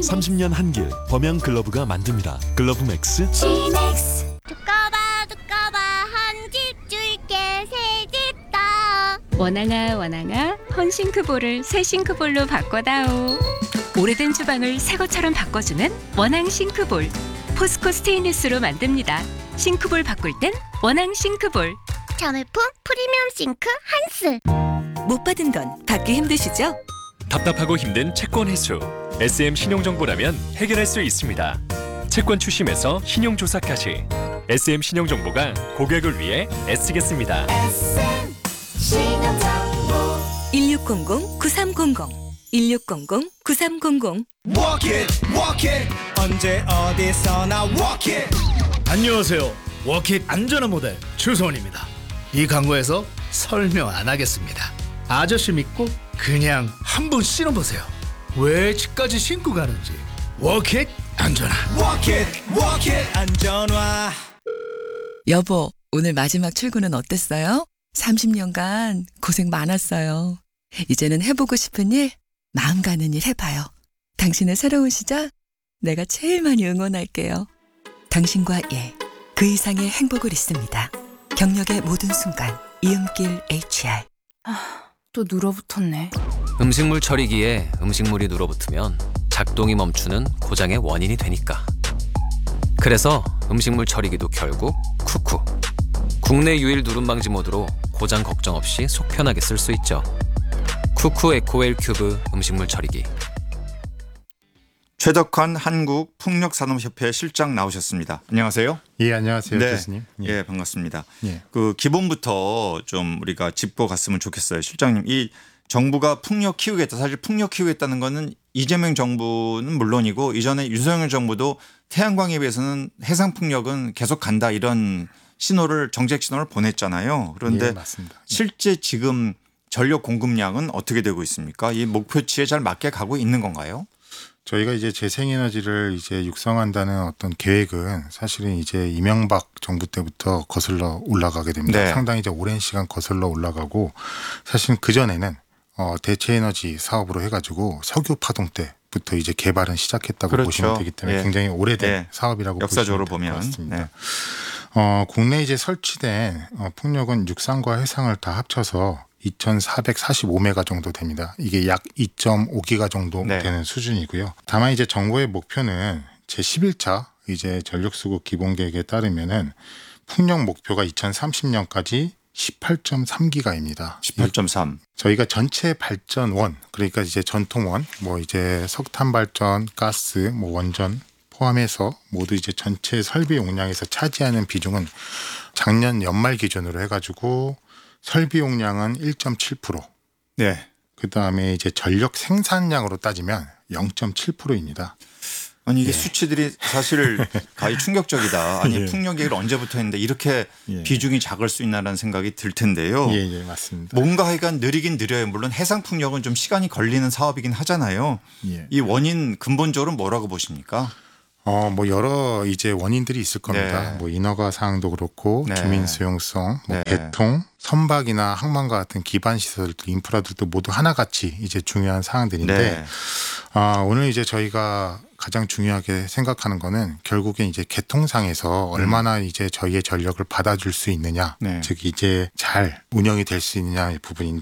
30년 한길 범양 글러브가 만듭니다. 글러브 맥스 지넥스. 두꺼봐 한 집 줄게 새 집 다. 원앙아 헌싱크볼을 새 싱크볼로 바꿔다오. 오래된 주방을 새 것처럼 바꿔주는 원앙 싱크볼. 포스코 스테인리스로 만듭니다. 싱크볼 바꿀 땐 원앙 싱크볼. 자매품 프리미엄 싱크 한스. 못 받은 건 받기 힘드시죠? 답답하고 힘든 채권 회수. SM 신용정보라면 해결할 수 있습니다. 채권 추심에서 신용조사까지 SM 신용정보가 고객을 위해 애쓰겠습니다. 1600-9300 1600-9300 Walk it 언제 어디서나 walk it. 안녕하세요. 워킷 안전한 모델 추소원입니다. 이 광고에서 설명 안 하겠습니다. 아저씨 믿고 그냥 한번 신어보세요. 왜 집까지 신고 가는지. 워킷 안전한. Walk it 안전화. 여보, 오늘 마지막 출근은 어땠어요? 30년간 고생 많았어요. 이제는 해보고 싶은 일, 마음 가는 일 해봐요. 당신의 새로운 시작, 내가 제일 많이 응원할게요. 당신과 그 이상의 행복을 있습니다. 경력의 모든 순간, 이음길 HR. 또 눌어붙었네. 음식물 처리기에 음식물이 눌어붙으면 작동이 멈추는 고장의 원인이 되니까. 그래서 음식물 처리기도 결국 쿠쿠. 국내 유일 누름 방지 모드로 고장 걱정 없이 속 편하게 쓸 수 있죠. 쿠쿠 에코웰 큐브 음식물 처리기. 최덕환 한국풍력산업협회 실장 나오셨습니다. 안녕하세요. 예, 안녕하세요, 네. 교수님. 예, 반갑습니다. 예. 그 기본부터 좀 우리가 짚고 갔으면 좋겠어요. 실장님, 이 정부가 풍력 키우겠다. 사실 풍력 키우겠다는 거는 이재명 정부는 물론이고 이전에 윤석열 정부도 태양광에 비해서는 해상 풍력은 계속 간다 이런 신호를 정책 신호를 보냈잖아요. 그런데 예, 맞습니다. 실제 지금 전력 공급량은 어떻게 되고 있습니까? 이 목표치에 잘 맞게 가고 있는 건가요? 저희가 이제 재생에너지를 이제 육성한다는 어떤 계획은 사실은 이제 이명박 정부 때부터 거슬러 올라가게 됩니다. 네. 상당히 이제 오랜 시간 거슬러 올라가고 사실은 그 전에는 대체에너지 사업으로 해가지고 석유 파동 때부터 이제 개발은 시작했다고 그렇죠. 보시면 되기 때문에 예. 굉장히 오래된 예. 사업이라고 역사적으로 보시면 보면. 될것 같습니다. 네. 국내에 이제 설치된 풍력은 육상과 해상을 다 합쳐서 2,445메가 정도 됩니다. 이게 약 2.5기가 정도 네. 되는 수준이고요. 다만 이제 정부의 목표는 제11차 이제 전력수급 기본계획에 따르면은 풍력 목표가 2030년까지 18.3기가입니다. 18.3. 저희가 전체 발전원, 그러니까 이제 전통원, 뭐 이제 석탄 발전, 가스, 뭐 원전 포함해서 모두 이제 전체 설비 용량에서 차지하는 비중은 작년 연말 기준으로 해가지고 설비 용량은 1.7%. 네. 그 다음에 이제 전력 생산량으로 따지면 0.7%입니다. 아니 이게 수치들이 사실 가히 충격적이다. 아니 예. 풍력 계획을 언제부터 했는데 이렇게 예. 비중이 작을 수 있나라는 생각이 들 텐데요. 예, 맞습니다. 뭔가 하여간 느리긴 느려요. 물론 해상 풍력은 좀 시간이 걸리는 사업이긴 하잖아요. 예. 이 원인 근본적으로 뭐라고 보십니까? 뭐 여러 이제 원인들이 있을 겁니다. 네. 뭐 인허가 사항도 그렇고 네. 주민 수용성, 뭐 네. 개통, 선박이나 항만과 같은 기반 시설들, 인프라들도 모두 하나같이 이제 중요한 사항들인데 네. 오늘 이제 저희가 가장 중요하게 생각하는 거는 결국엔 이제 개통상에서 얼마나 이제 저희의 전력을 받아줄 수 있느냐, 네. 즉 이제 잘 운영이 될 수 있느냐의 부분인데